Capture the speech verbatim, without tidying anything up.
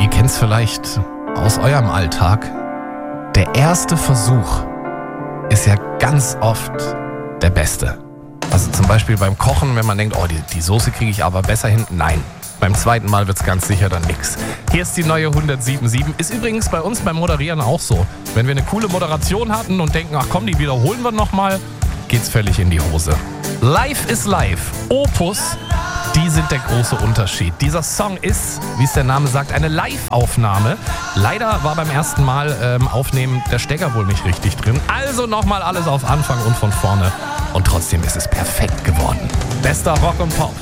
kennt es vielleicht aus eurem Alltag. Der erste Versuch ist ja ganz oft der beste. Also zum Beispiel beim Kochen, wenn man denkt, oh, die, die Soße kriege ich aber besser hin. Nein, beim zweiten Mal wird es ganz sicher dann nix. Hier ist die neue hundertsieben Komma sieben. Ist übrigens bei uns beim Moderieren auch so. Wenn wir eine coole Moderation hatten und denken, ach komm, die wiederholen wir nochmal, geht's völlig in die Hose. Live ist live. Opus, die sind der große Unterschied. Dieser Song ist, wie es der Name sagt, eine Live-Aufnahme. Leider war beim ersten Mal ähm, aufnehmen der Stecker wohl nicht richtig drin. Also nochmal alles auf Anfang und von vorne. Und trotzdem ist es perfekt geworden. Bester Rock und Pop.